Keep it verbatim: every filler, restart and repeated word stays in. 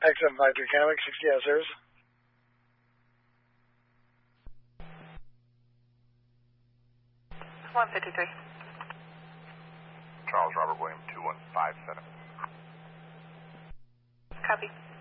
X seven five three Kennewick, sixty out of service. one fifty-three. Charles Robert William two one five seven. Copy.